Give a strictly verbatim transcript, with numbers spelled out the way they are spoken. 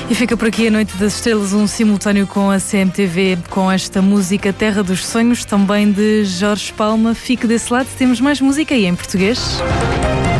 E fica por aqui a Noite das Estrelas, um simultâneo com a C M T V, com esta música Terra dos Sonhos, também de Jorge Palma. Fique desse lado, temos mais música aí em português.